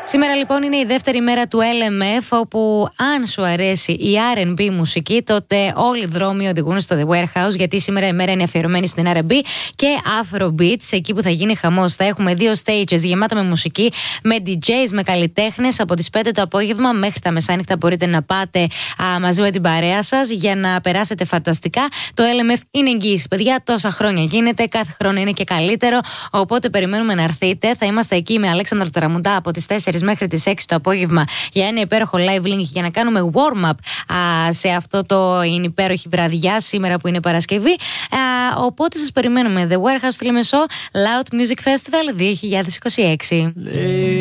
Σήμερα λοιπόν είναι η δεύτερη μέρα του LMF, όπου αν σου αρέσει η R&B μουσική, τότε όλοι οι δρόμοι οδηγούν στο The Warehouse, γιατί σήμερα η μέρα είναι αφιερωμένη στην R&B και Afrobeats, εκεί που θα γίνει χαμός. Θα έχουμε 2 stages γεμάτα με μουσική, με DJs, με καλλιτέχνες. Από τις 5 το απόγευμα μέχρι τα μεσάνυχτα μπορείτε να πάτε μαζί με την παρέα σας για να περάσετε φανταστικά. Το LMF είναι εγγύηση, παιδιά, τόσα χρόνια γίνεται, κάθε χρόνο είναι και καλύτερο, οπότε περιμένουμε να έρθετε. Θα είμαστε εκεί με Αλέξανδρο Ταραμουντά από τις 4 μέχρι τις 6 το απόγευμα για ένα υπέροχο live link, για να κάνουμε warm-up σε αυτό το υπέροχη βραδιά σήμερα που είναι Παρασκευή. Οπότε σας περιμένουμε. The Warehouse στη Λεμεσό, Loud Music Festival 2026.